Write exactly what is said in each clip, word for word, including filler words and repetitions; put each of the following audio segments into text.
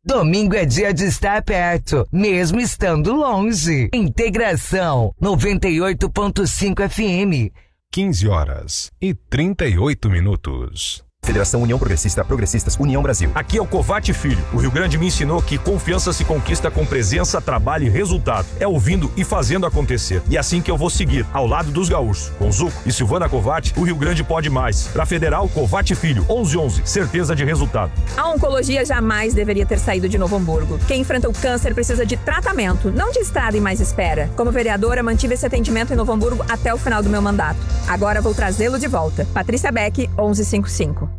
Domingo é dia de estar perto, mesmo estando longe. Integração noventa e oito ponto cinco F M. quinze horas e trinta e oito minutos. Federação União Progressista, Progressistas, União Brasil. Aqui é o Covate Filho. O Rio Grande me ensinou que confiança se conquista com presença, trabalho e resultado. É ouvindo e fazendo acontecer. E é assim que eu vou seguir, ao lado dos gaúchos. Com Zuco e Silvana Covate, o Rio Grande pode mais. Pra Federal, Covate Filho, onze onze, certeza de resultado. A oncologia jamais deveria ter saído de Novo Hamburgo. Quem enfrenta o câncer precisa de tratamento, não de estrada e mais espera. Como vereadora, mantive esse atendimento em Novo Hamburgo até o final do meu mandato. Agora vou trazê-lo de volta. Patrícia Beck, onze cinquenta e cinco.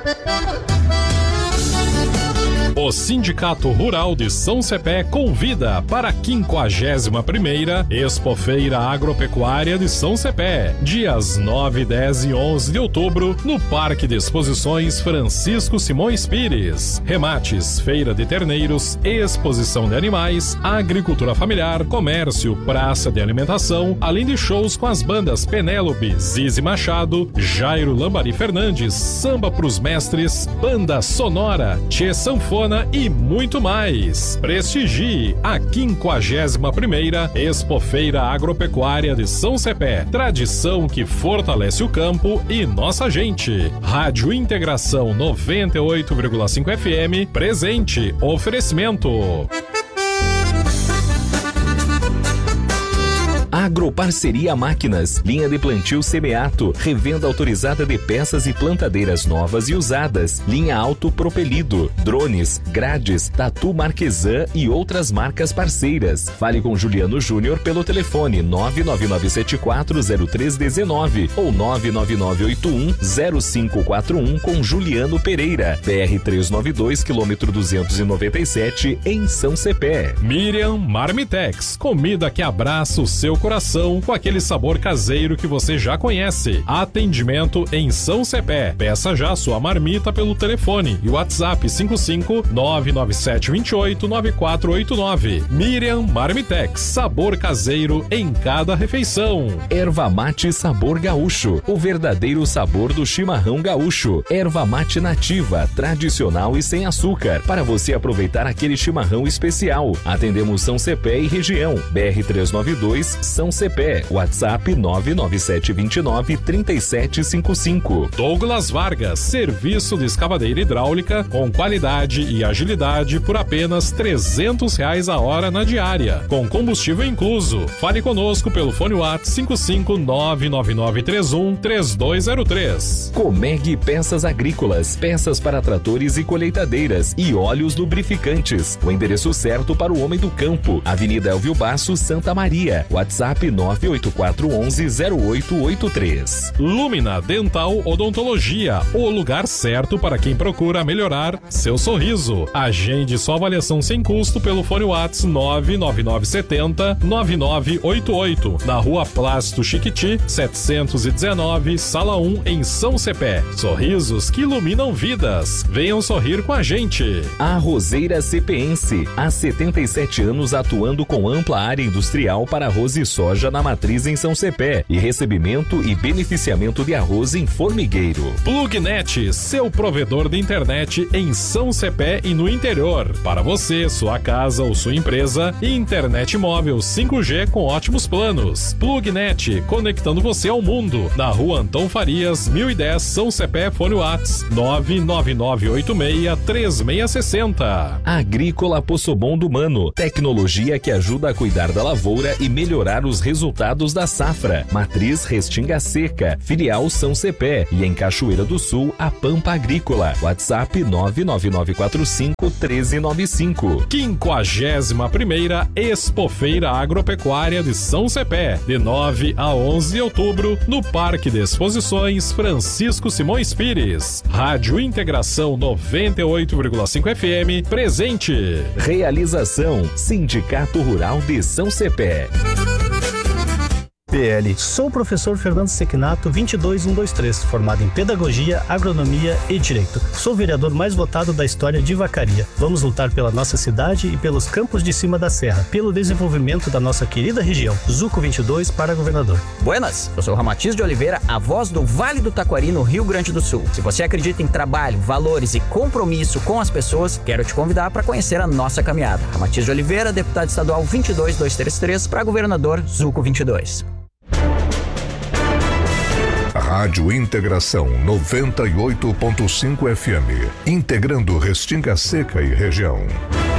O Sindicato Rural de São Cepé convida para a quinquagésima primeira Expofeira Agropecuária de São Cepé, dias nove, dez e onze de outubro, no Parque de Exposições Francisco Simões Pires. Remates, feira de terneiros, exposição de animais, agricultura familiar, comércio, praça de alimentação, além de shows com as bandas Penélope, Zizi Machado, Jairo Lambari Fernandes, Samba pros Mestres, Banda Sonora, Tchê Sanfona e muito mais. Prestigie a quinquagésima primeira Expofeira Agropecuária de São Cepé. Tradição que fortalece o campo e nossa gente. Rádio Integração noventa e oito vírgula cinco F M, presente. Oferecimento. Agroparceria Máquinas, linha de plantio Semeato, revenda autorizada de peças e plantadeiras novas e usadas, linha autopropelido, drones, grades, Tatu Marquesan e outras marcas parceiras. Fale com Juliano Júnior pelo telefone nove nove nove sete quatro zero três um nove ou nove nove nove oito um zero cinco quatro um com Juliano Pereira, P R trezentos e noventa e dois, quilômetro duzentos e noventa e sete, em São Cepé. Miriam Marmitex, comida que abraça o seu coração com aquele sabor caseiro que você já conhece. Atendimento em São Cepé. Peça já sua marmita pelo telefone e WhatsApp cinco cinco nove nove sete dois oito nove quatro oito nove. Miriam Marmitex, sabor caseiro em cada refeição. Erva mate sabor gaúcho, o verdadeiro sabor do chimarrão gaúcho. Erva mate nativa, tradicional e sem açúcar, para você aproveitar aquele chimarrão especial. Atendemos São Cepé e região. B R trezentos e noventa e dois, São Cepé. WhatsApp nove nove sete dois nove três sete cinco cinco. Douglas Vargas, serviço de escavadeira hidráulica com qualidade e agilidade por apenas trezentos reais a hora na diária, com combustível incluso. Fale conosco pelo fone WhatsApp cinco cinco nove nove nove três um três dois zero três. Comeg Peças Agrícolas, peças para tratores e colheitadeiras e óleos lubrificantes. O endereço certo para o homem do campo. Avenida Elvio Basso, Santa Maria. WhatsApp nove oito quatro um um zero oito oito três. Lúmina Dental Odontologia, o lugar certo para quem procura melhorar seu sorriso. Agende sua avaliação sem custo pelo fone WhatsApp nove nove nove sete zero nove nove oito oito, na Rua Plácido Chiquiti, setecentos e dezenove, Sala um, em São Cepé. Sorrisos que iluminam vidas. Venham sorrir com a gente. A Arrozeira Cepeense, há setenta e sete anos atuando com ampla área industrial para arroz e soja na matriz em São Cepé e recebimento e beneficiamento de arroz em formigueiro. Plugnet, seu provedor de internet em São Cepé e no interior. Para você, sua casa ou sua empresa, internet móvel cinco G com ótimos planos. Plugnet, conectando você ao mundo. Na Rua Antão Farias, mil e dez, São Cepé, fone WhatsApp nove nove nove oito seis três seis seis zero. Agrícola Possobon do Mano, tecnologia que ajuda a cuidar da lavoura e melhorar os resultados da safra. Matriz Restinga Seca, filial São Cepé e em Cachoeira do Sul, a Pampa Agrícola. WhatsApp nove nove nove quatro cinco três nove cinco. quinquagésima primeira Expofeira Agropecuária de São Cepé, de nove a onze de outubro, no Parque de Exposições Francisco Simões Pires. Rádio Integração noventa e oito vírgula cinco F M, presente. Realização Sindicato Rural de São Cepé. P L. Sou o professor Fernando Sequinato, vinte e dois mil cento e vinte e três, formado em Pedagogia, Agronomia e Direito. Sou o vereador mais votado da história de Vacaria. Vamos lutar pela nossa cidade e pelos campos de cima da serra, pelo desenvolvimento da nossa querida região. Zuco vinte e dois para governador. Buenas, eu sou o Ramatiz de Oliveira, a voz do Vale do Taquari, no Rio Grande do Sul. Se você acredita em trabalho, valores e compromisso com as pessoas, quero te convidar para conhecer a nossa caminhada. Ramatiz de Oliveira, deputado estadual vinte e dois mil duzentos e trinta e três, para governador, Zuco vinte e dois. Rádio Integração noventa e oito ponto cinco F M, integrando Restinga Seca e região.